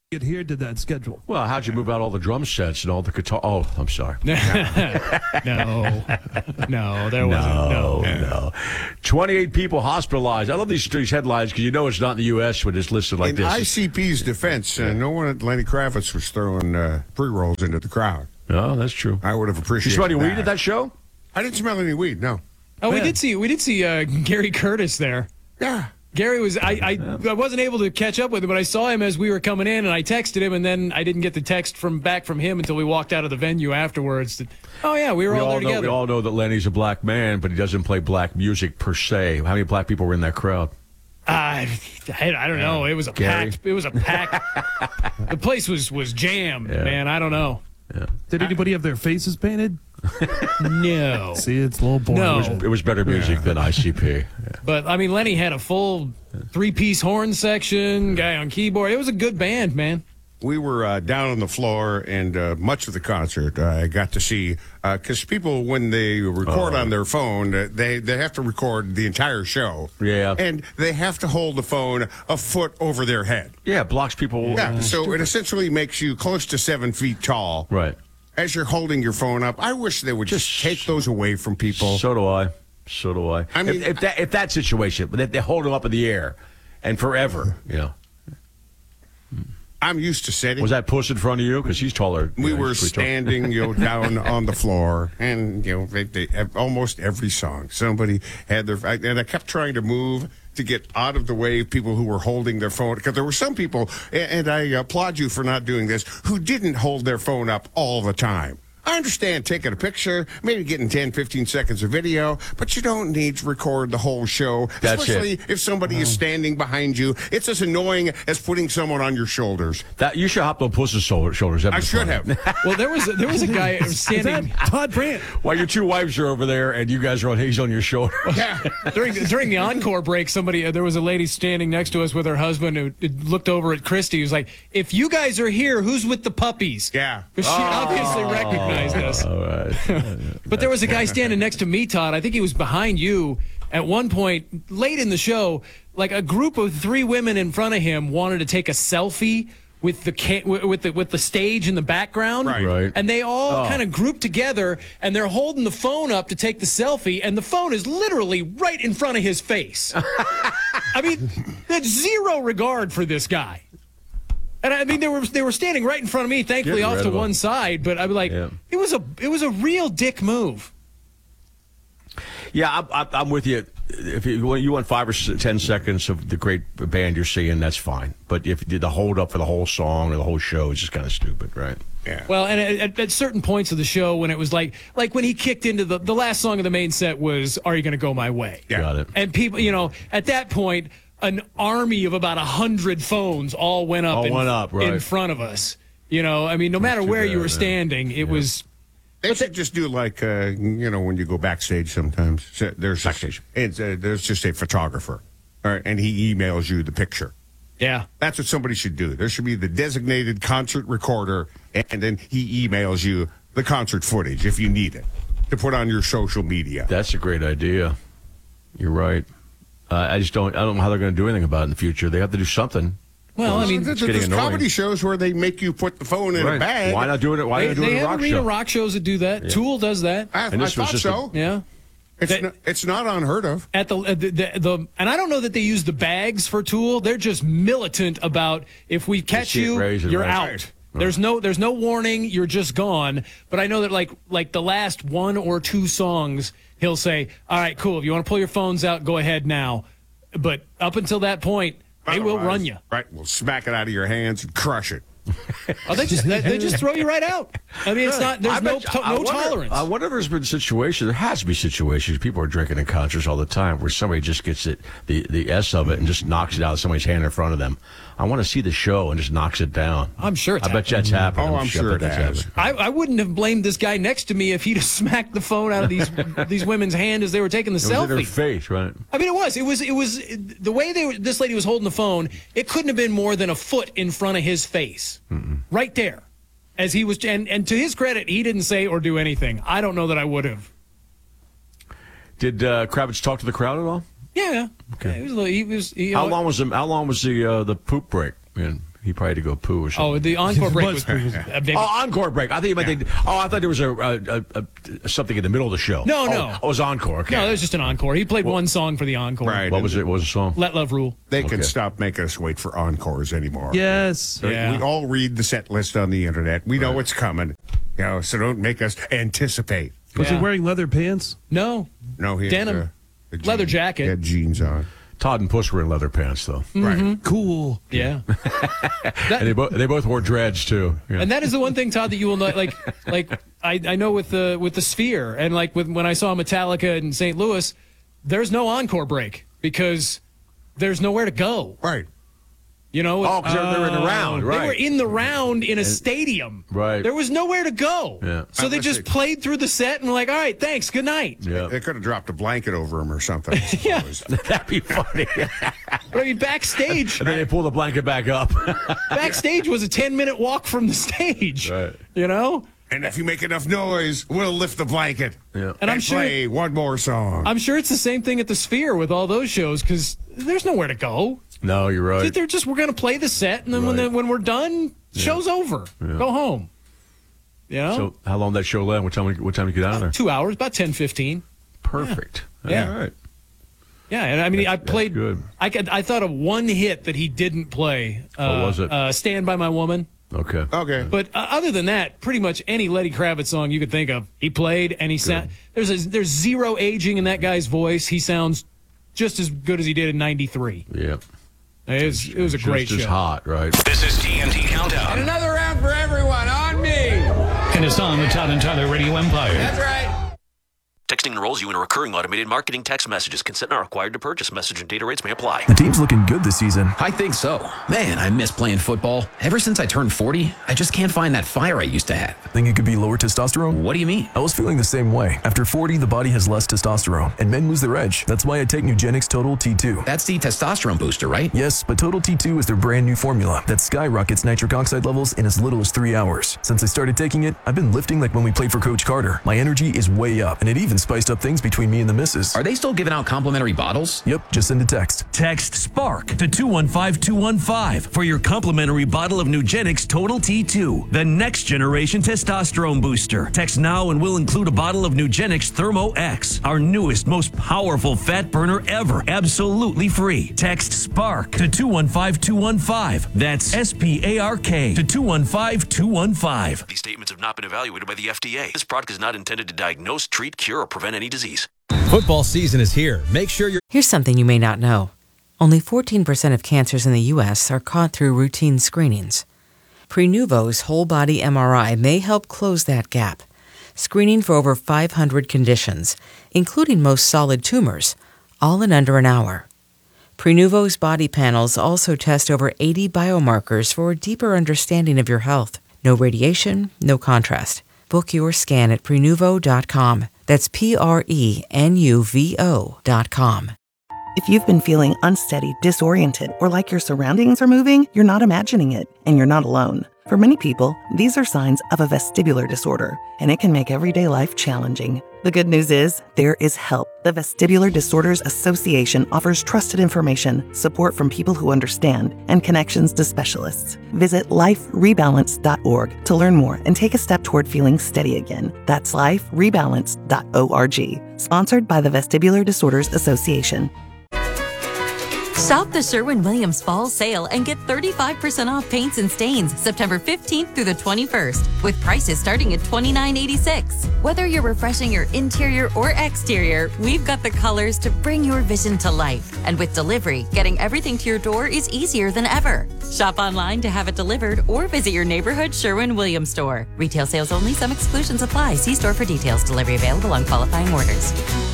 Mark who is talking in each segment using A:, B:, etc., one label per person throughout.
A: adhered to that schedule.
B: Well, how'd you move out all the drum sets and all the guitar? Oh, I'm sorry.
C: No, there wasn't.
B: No. 28 people hospitalized. I love these headlines because you know it's not in the U.S. when it's listed like
D: in
B: this.
D: ICP's defense, no one at Lenny Kravitz was throwing pre-rolls into the crowd.
B: No, that's true.
D: I would have
B: You
D: appreciated
B: smell any
D: that.
B: weed at that show?
D: I didn't smell any weed, no.
C: Oh, we did see Gary Curtis there.
D: Yeah.
C: Gary was I wasn't able to catch up with him, but I saw him as we were coming in, and I texted him, and then I didn't get the text back from him until we walked out of the venue afterwards. Oh yeah, we were all there together.
B: We all know that Lenny's a black man, but he doesn't play black music per se. How many black people were in that crowd?
C: I don't know. It was a packed. It was a packed. The place was jammed, man. I don't know.
B: Yeah.
A: Did anybody have their faces painted?
C: No.
A: See, it's a little boring.
C: No.
B: It was better music than ICP. Yeah.
C: But, I mean, Lenny had a full three-piece horn section, guy on keyboard. It was a good band, man.
D: We were down on the floor, and much of the concert I got to see, because people, when they record on their phone, they have to record the entire show.
B: Yeah.
D: And they have to hold the phone a foot over their head.
B: Yeah, it blocks people.
D: Yeah, so it essentially makes you close to 7 feet tall.
B: Right.
D: As you're holding your phone up. I wish they would just take those away from people.
B: So do I.
D: I mean,
B: if that situation, they hold them up in the air and forever, you know.
D: I'm used to sitting.
B: Was that Puss in front of you? Because he's taller.
D: We were standing, down on the floor, and they almost every song somebody had their. And I kept trying to move to get out of the way of people who were holding their phone, because there were some people, and I applaud you for not doing this, who didn't hold their phone up all the time. I understand taking a picture, maybe getting 10, 15 seconds of video, but you don't need to record the whole show, especially if somebody is standing behind you. It's as annoying as putting someone on your shoulders.
B: That you should hop on Puss's shoulders.
D: I should have.
C: Well, there was a guy standing.
A: Todd Brandt.
B: While your two wives are over there and you guys are he's on your shoulder.
D: Yeah.
C: During the encore break, there was a lady standing next to us with her husband who looked over at Christy. He was like, "If you guys are here, who's with the puppies?"
D: Yeah.
C: Because she obviously recognized us.
B: All right.
C: But there was a guy standing next to me, Todd. I think he was behind you at one point late in the show. Like a group of 3 women in front of him wanted to take a selfie with the stage in the background.
B: Right.
C: And they all kind of grouped together, and they're holding the phone up to take the selfie, and the phone is literally right in front of his face. I mean, there's zero regard for this guy. And I mean, they were standing right in front of me, thankfully off to one side. But I was like, it was a real dick move.
B: Yeah, I'm with you. If you want 5 or 10 seconds of the great band you're seeing, that's fine. But if you did the hold up for the whole song or the whole show, it's just kind of stupid, right?
D: Yeah.
C: Well, and at certain points of the show, when it was like when he kicked into the last song of the main set was "Are You Gonna Go My Way?"
D: Yeah.
B: Got it.
C: And people, at that point, an army of about 100 phones all went up in front of us. I mean, no matter where you were standing, it was.
D: They should just do like, when you go backstage sometimes. So there's just a photographer, all right, and he emails you the picture.
C: Yeah.
D: That's what somebody should do. There should be the designated concert recorder, and then he emails you the concert footage if you need it to put on your social media.
B: That's a great idea. You're right. I don't know how they're going to do anything about it in the future. They have to do something.
C: Well, I mean,
D: there's comedy shows where they make you put the phone in a bag.
B: Why not do it? Why not do it in a rock show?
C: They have rock shows that do that. Yeah. Tool does that.
D: I thought so.
C: Yeah.
D: It's not unheard of.
C: At the and I don't know that they use the bags for Tool. They're just militant about if we catch you, you're out. Right. There's no warning. You're just gone. But I know that like the last 1 or 2 songs, he'll say, "All right, cool. If you want to pull your phones out, go ahead now." But up until that point, they will run you.
D: Right. We'll smack it out of your hands and crush it.
C: They just throw you right out. I mean, it's not. There's no tolerance.
B: I wonder if there's been situations. There has to be situations. People are drinking in concerts all the time where somebody just gets the S of it and just knocks it out of somebody's hand in front of them. I want to see the show and just knocks it down.
C: I'm sure.
B: I bet that's happened.
D: I'm sure it has.
C: I wouldn't have blamed this guy next to me if he'd have smacked the phone out of these women's hand as they were taking the selfie.
B: It was in their face, right?
C: I mean, it was the way this lady was holding the phone. It couldn't have been more than a foot in front of his face, right there, as he was. And to his credit, he didn't say or do anything. I don't know that I would have.
B: Did Kravitz talk to the crowd at all?
C: Yeah.
B: Okay.
C: He was.
B: How long was the poop break? He probably had to go poo or something.
C: Oh, the encore break was
B: encore break. I think you meant I thought there was a something in the middle of the show.
C: No.
B: Oh, it was encore. Okay.
C: No, it was just an encore. He played one song for the encore.
D: Right.
B: What was it? What was the song?
C: Let Love Rule.
D: They can stop making us wait for encores anymore.
A: Yes.
C: Yeah.
D: We all read the set list on the internet. We know what's coming. So don't make us anticipate.
A: Was he wearing leather pants?
C: No.
D: No, he
C: Denim.
D: had
C: Leather jacket.
D: He had jeans on.
B: Todd and Puss were in leather pants, though.
D: Right.
A: Cool.
C: Yeah.
B: And they both wore dreads, too. Yeah.
C: And that is the one thing, Todd, that you will know. Like I know with the Sphere, and like when I saw Metallica in St. Louis, there's no encore break because there's nowhere to go.
D: Right.
C: You know?
B: Because they were in the round, right?
C: They were in the round in a stadium.
B: Right.
C: There was nowhere to go.
B: Yeah.
C: So they just played through the set and were like, all right, thanks, good night.
B: Yeah.
D: They could have dropped a blanket over him or something.
C: Yeah.
B: That'd be funny.
C: But I mean, backstage.
B: And then they pull the blanket back up.
C: Backstage was a 10-minute walk from the stage.
B: Right.
C: You know?
D: And if you make enough noise, we'll lift the blanket.
B: Yeah.
C: And I'm sure
D: play one more song.
C: I'm sure it's the same thing at the Sphere with all those shows because there's nowhere to go.
B: No, you're right.
C: We're going to play the set, and then when we're done, show's over. Yeah. Go home. You know?
B: So how long did that show last? What time you get out of there?
C: 2 hours, about 10-15.
B: Perfect.
C: Yeah.
B: All right.
C: Yeah, and I mean, I played.
B: Good.
C: I thought of one hit that he didn't play.
B: What was it?
C: "Stand by My Woman."
B: Okay.
C: But other than that, pretty much any Lenny Kravitz song you could think of, he played, and he sound. There's zero aging in that guy's voice. He sounds just as good as he did in '93.
B: Yeah.
C: It was a great show.
B: Just hot, right?
E: This is TNT Countdown.
F: And another round for everyone on me.
E: And it's on the Todd and Tyler Radio Empire.
F: That's right.
G: Texting enrolls you in a recurring automated marketing text messages. Consent not required to purchase. Message and data rates may apply.
H: The team's looking good this season.
I: I think so. Man, I miss playing football. Ever since I turned 40, I just can't find that fire I used to have.
H: Think it could be lower testosterone?
I: What do you mean?
H: I was feeling the same way. After 40, the body has less testosterone, and men lose their edge. That's why I take Nugenix Total T2.
I: That's the testosterone booster, right?
H: Yes, but Total T2 is their brand new formula that skyrockets nitric oxide levels in as little as 3 hours. Since I started taking it, I've been lifting like when we played for Coach Carter. My energy is way up, and it even spiced up things between me and the missus.
I: Are they still giving out complimentary bottles?
H: Yep, just send a text.
J: Text SPARK to 215215 for your complimentary bottle of Nugenix Total T2, the next generation testosterone booster. Text now and we'll include a bottle of Nugenix Thermo X, our newest, most powerful fat burner ever, absolutely free. Text SPARK to 215215. That's SPARK to 215215.
G: These statements have not been evaluated by the FDA. This product is not intended to diagnose, treat, cure, or prevent any disease.
K: Football season is here. Make sure you're...
L: Here's something you may not know. Only 14% of cancers in the U.S. are caught through routine screenings. Prenuvo's whole-body MRI may help close that gap, screening for over 500 conditions, including most solid tumors, all in under an hour. Prenuvo's body panels also test over 80 biomarkers for a deeper understanding of your health. No radiation, no contrast. Book your scan at Prenuvo.com. That's Prenuvo.com.
M: If you've been feeling unsteady, disoriented, or like your surroundings are moving, you're not imagining it, and you're not alone. For many people, these are signs of a vestibular disorder, and it can make everyday life challenging. The good news is, there is help. The Vestibular Disorders Association offers trusted information, support from people who understand, and connections to specialists. Visit liferebalance.org to learn more and take a step toward feeling steady again. That's liferebalance.org. Sponsored by the Vestibular Disorders Association.
N: Shop the Sherwin-Williams Fall Sale and get 35% off paints and stains September 15th through the 21st, with prices starting at $29.86. Whether you're refreshing your interior or exterior, we've got the colors to bring your vision to life. And with delivery, getting everything to your door is easier than ever. Shop online to have it delivered or visit your neighborhood Sherwin-Williams store. Retail sales only. Some exclusions apply. See store for details. Delivery available on qualifying orders.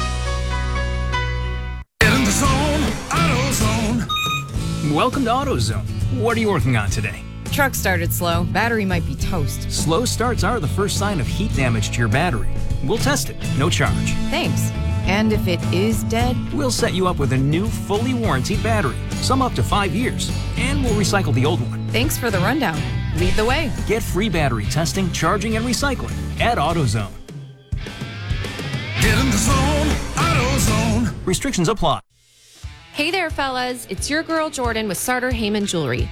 E: Welcome to AutoZone. What are you working on today?
O: Truck started slow. Battery might be toast.
E: Slow starts are the first sign of heat damage to your battery. We'll test it, no charge.
O: Thanks. And if it is dead?
E: We'll set you up with a new, fully warranted battery, some up to 5 years, and we'll recycle the old one.
O: Thanks for the rundown. Lead the way.
E: Get free battery testing, charging, and recycling at AutoZone. Get in the zone, AutoZone. Restrictions apply.
P: Hey there, fellas. It's your girl, Jordan, with Sartor Heyman Jewelry.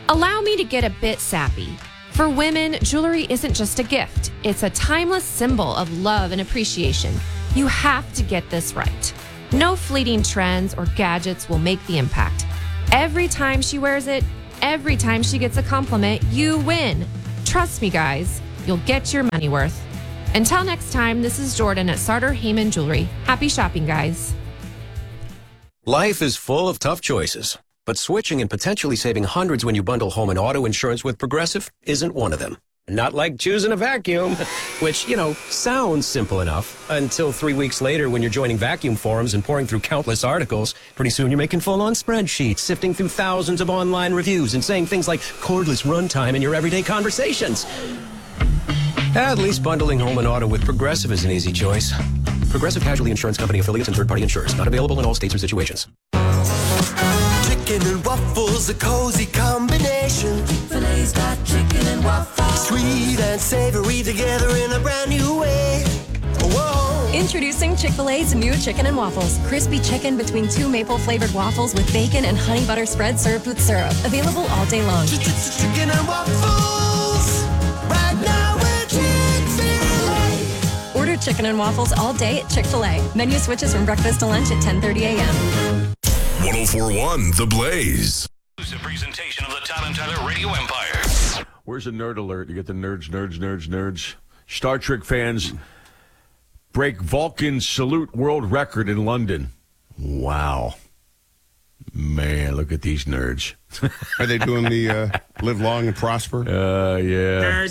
P: Allow me to get a bit sappy. For women, jewelry isn't just a gift. It's a timeless symbol of love and appreciation. You have to get this right. No fleeting trends or gadgets will make the impact. Every time she wears it, every time she gets a compliment, you win. Trust me, guys, you'll get your money worth. Until next time, this is Jordan at Sartor Heyman Jewelry. Happy shopping, guys.
Q: Life is full of tough choices, but switching and potentially saving hundreds when you bundle home and auto insurance with Progressive isn't one of them. Not like choosing a vacuum, which, sounds simple enough until 3 weeks later when you're joining vacuum forums and pouring through countless articles. Pretty soon you're making full-on spreadsheets, sifting through thousands of online reviews and saying things like cordless runtime in your everyday conversations. At least bundling home and auto with Progressive is an easy choice. Progressive Casualty Insurance Company affiliates and third-party insurers. Not available in all states or situations.
R: Chicken and waffles, a cozy combination. Chick-fil-A's got chicken and waffles. Sweet and savory together in a brand new way. Whoa.
S: Introducing Chick-fil-A's new chicken and waffles. Crispy chicken between 2 maple-flavored waffles with bacon and honey butter spread served with syrup. Available all day long.
R: Chicken and waffles. Right now we're Chick-fil-A.
S: Order chicken and waffles all day at Chick-fil-A. Menu switches from breakfast to lunch at 10:30 a.m.
T: 104.1 The Blaze.
G: Exclusive presentation of the Todd and Tyler Radio Empire.
B: Where's the nerd alert? You get the nerds. Star Trek fans break Vulcan salute world record in London. Wow. Man, look at these nerds.
D: Are they doing the live long and prosper?
B: Yeah.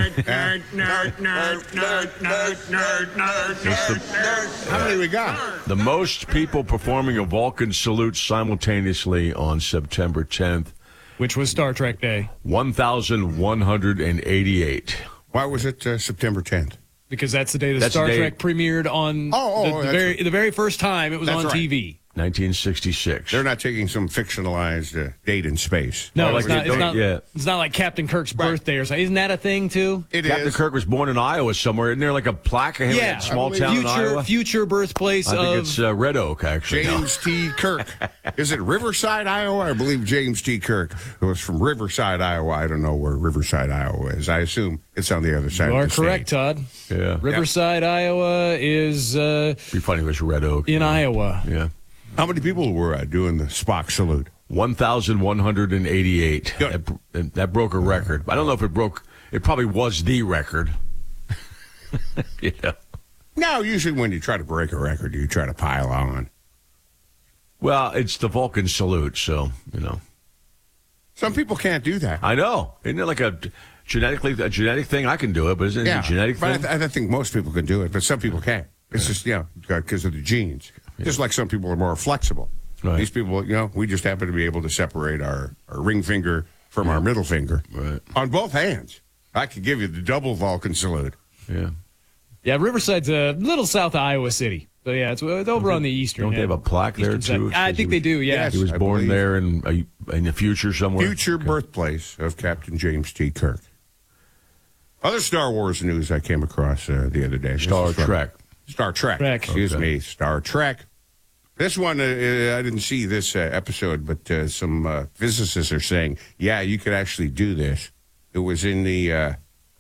D: Nerd. How many we got?
B: The most people performing a Vulcan salute simultaneously on September 10th.
C: Which was Star Trek Day.
B: 1,188.
D: Why was it September 10th?
C: Because that's the day that Star Trek premiered on the very first time it was on TV.
B: 1966.
D: They're not taking some fictionalized date in space.
C: No, it's not like Captain Kirk's birthday or something. Isn't that a thing, too?
B: Captain Kirk was born in Iowa somewhere. Isn't there like a plaque of him in that small town in Iowa?
C: Future birthplace
B: I think it's Red Oak, actually.
D: James T. Kirk. Is it Riverside, Iowa? I believe James T. Kirk was from Riverside, Iowa. I don't know where Riverside, Iowa is. I assume it's on the other side
C: of
D: the
C: state. You are correct, Todd.
B: Yeah.
C: Riverside, Iowa is...
B: Be funny if it was Red Oak.
C: In Iowa.
B: Yeah.
D: How many people were doing the Spock salute?
B: 1,188. That broke a record. I don't know if it broke. It probably was the record. Yeah.
D: No, usually when you try to break a record, you try to pile on.
B: Well, it's the Vulcan salute, so,
D: Some people can't do that.
B: I know. Isn't it like a genetic thing? I can do it, but isn't it a genetic thing?
D: I think most people can do it, but some people can't. It's just, because of the genes. Just like some people are more flexible.
B: Right.
D: These people, we just happen to be able to separate our ring finger from our middle finger on both hands. I could give you the double Vulcan salute.
B: Yeah.
C: Yeah, Riverside's a little south of Iowa City. So, yeah, it's over on the eastern
B: Don't they have a plaque there, too?
C: I think they do, yeah.
B: Yes, he was born there in the future somewhere.
D: Future birthplace of Captain James T. Kirk. Other Star Wars news I came across the other day.
B: Star Trek.
D: Excuse me, Star Trek. This one, I didn't see this episode, but some physicists are saying, you could actually do this. It was in the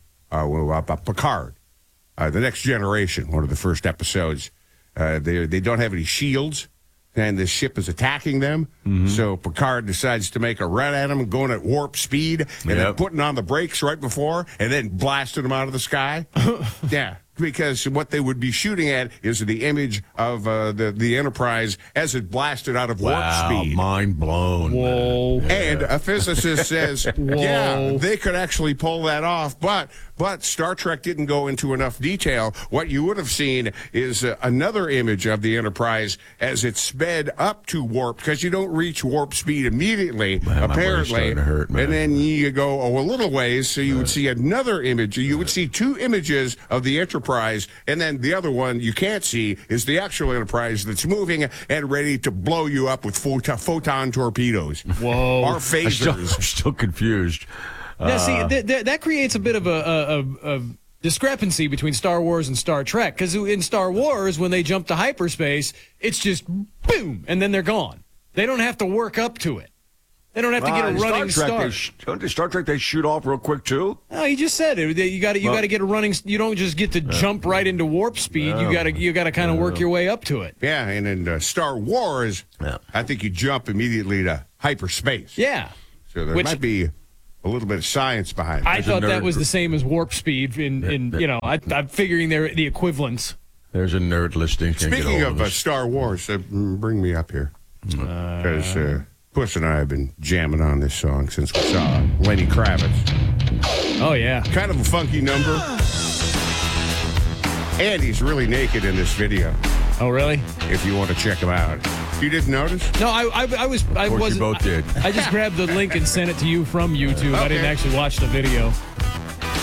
D: Picard, The Next Generation, one of the first episodes. They don't have any shields, and the ship is attacking them. Mm-hmm. So Picard decides to make a run at them, going at warp speed, and then putting on the brakes right before, and then blasting them out of the sky. Yeah. Because what they would be shooting at is the image of the Enterprise as it blasted out of warp speed.
B: Mind blown.
C: Whoa.
D: And a physicist says, they could actually pull that off, but Star Trek didn't go into enough detail. What you would have seen is another image of the Enterprise as it sped up to warp, because you don't reach warp speed immediately, apparently.
B: To hurt, man.
D: And then you go a little ways, so you would see another image. You would see two images of the Enterprise, and then the other one you can't see is the actual Enterprise that's moving and ready to blow you up with photon torpedoes.
C: Whoa.
D: Or phasers.
B: I'm still confused.
C: Now, see, that creates a bit of a discrepancy between Star Wars and Star Trek, because in Star Wars, when they jump to hyperspace, it's just boom, and then they're gone. They don't have to work up to it. They don't have to get a running start.
B: Star Trek, they shoot off real quick, too?
C: No, he just said it. You got to get a running. You don't just get to jump right into warp speed. You got to kind of work your way up to it.
D: Yeah, and in Star Wars, I think you jump immediately to hyperspace.
C: Yeah.
D: So there might be a little bit of science behind it.
C: I thought that was the same as warp speed. I'm figuring they're the equivalents.
B: There's a nerd listening.
D: Speaking of Star Wars, bring me up here. Because Puss and I have been jamming on this song since we saw Lenny Kravitz.
C: Oh, yeah.
D: Kind of a funky number. And he's really naked in this video.
C: Oh, really?
D: If you want to check him out. You didn't notice?
C: No, I wasn't.
B: You both did.
C: I just grabbed the link and sent it to you from YouTube. Okay. I didn't actually watch the video.